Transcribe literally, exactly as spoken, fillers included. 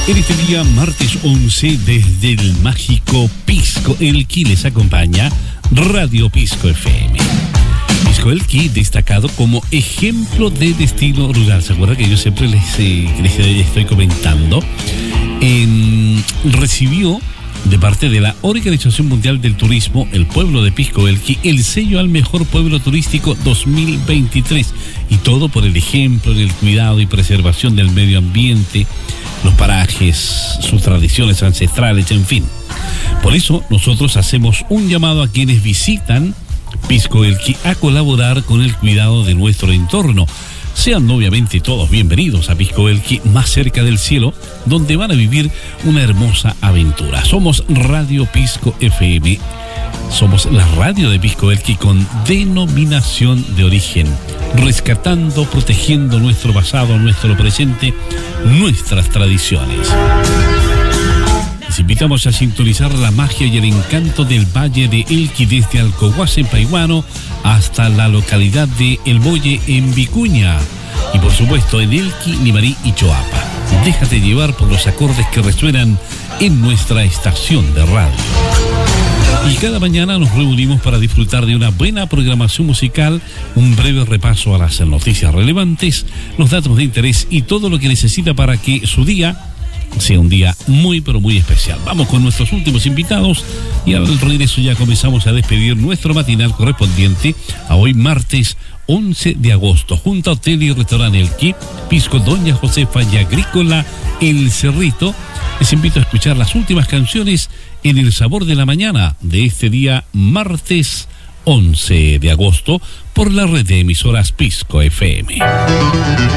En este día, martes once, desde el mágico Pisco Elqui les acompaña Radio Pisco F M. Pisco Elqui, destacado como ejemplo de destino rural. ¿Se acuerdan que yo siempre les, eh, les estoy comentando? Eh, recibió de parte de la Organización Mundial del Turismo, el pueblo de Pisco Elqui, el sello al mejor pueblo turístico dos mil veintitrés. Y todo por el ejemplo en el cuidado y preservación del medio ambiente, los parajes, sus tradiciones ancestrales, en fin. Por eso nosotros hacemos un llamado a quienes visitan Pisco Elqui a colaborar con el cuidado de nuestro entorno. Sean obviamente todos bienvenidos a Pisco Elqui, más cerca del cielo, donde van a vivir una hermosa aventura. Somos Radio Pisco F M. Somos la radio de Pisco Elqui con denominación de origen, rescatando, protegiendo nuestro pasado, nuestro presente, nuestras tradiciones. Les invitamos a sintonizar la magia y el encanto del Valle de Elqui desde Alcohuasi en Paihuano hasta la localidad de El Bolle en Vicuña y por supuesto en Elqui, Limarí y Choapa. Déjate llevar por los acordes que resuenan en nuestra estación de radio. Y cada mañana nos reunimos para disfrutar de una buena programación musical, un breve repaso a las noticias relevantes, los datos de interés y todo lo que necesita para que su día sea un día muy pero muy especial. Vamos con nuestros últimos invitados y al regreso ya comenzamos a despedir nuestro matinal correspondiente a hoy martes once de agosto, junto a Hotel y Restaurante Elqui, Pisco Doña Josefa y Agrícola El Cerrito. Les invito a escuchar las últimas canciones en El Sabor de la Mañana de este día martes once de agosto por la red de emisoras Pisco F M.